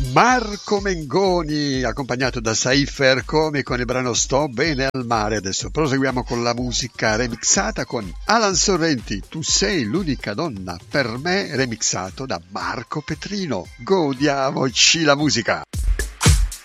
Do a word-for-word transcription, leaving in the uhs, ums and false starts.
Marco Mengoni, accompagnato da Saifer Come con il brano Sto bene al mare. Adesso proseguiamo con la musica remixata con Alan Sorrenti, Tu sei l'unica donna per me, remixato da Marco Petrino. Godiamoci la musica.